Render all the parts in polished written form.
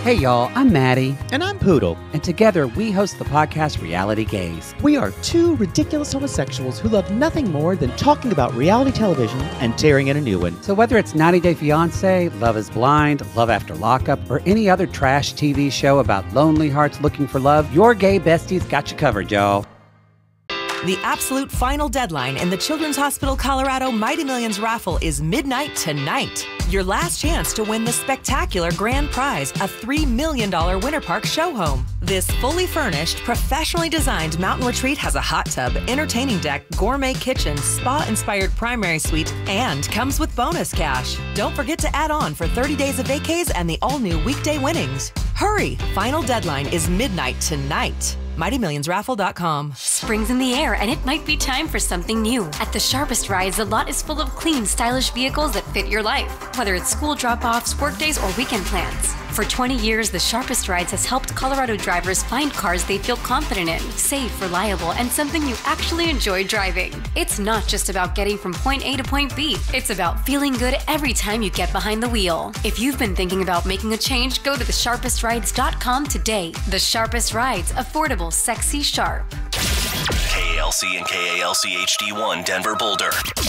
Hey y'all, I'm Maddie. And I'm Poodle. And together we host the podcast Reality Gaze. We are two ridiculous homosexuals who love nothing more than talking about reality television and tearing in a new one. So whether it's 90 Day Fiancé, Love is Blind, Love After Lockup, or any other trash TV show about lonely hearts looking for love, your gay besties got you covered, y'all. The absolute final deadline in the Children's Hospital Colorado Mighty Millions raffle is midnight tonight. Your last chance to win the spectacular grand prize, a $3 million Winter Park show home. This fully furnished, professionally designed mountain retreat has a hot tub, entertaining deck, gourmet kitchen, spa-inspired primary suite, and comes with bonus cash. Don't forget to add on for 30 days of vacays and the all-new weekday winnings. Hurry! Final deadline is midnight tonight. MightyMillionsRaffle.com. Spring's in the air, and it might be time for something new. At the Sharpest Rides, the lot is full of clean, stylish vehicles that fit your life, whether it's school drop-offs, workdays, or weekend plans. For 20 years, the Sharpest Rides has helped Colorado drivers find cars they feel confident in, safe, reliable, and something you actually enjoy driving. It's not just about getting from point A to point B. It's about feeling good every time you get behind the wheel. If you've been thinking about making a change, go to thesharpestrides.com today. The Sharpest Rides, affordable, sexy, sharp. KALC and KALC HD1 Denver Boulder.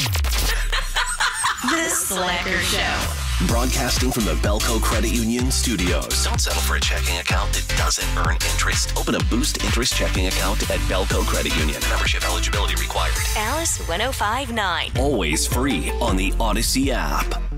The Slacker Show. Broadcasting from the Belco Credit Union studios. Don't settle for a checking account that doesn't earn interest. Open a Boost Interest checking account at Belco Credit Union. Membership eligibility required. Alice 1059. Always free on the Odyssey app.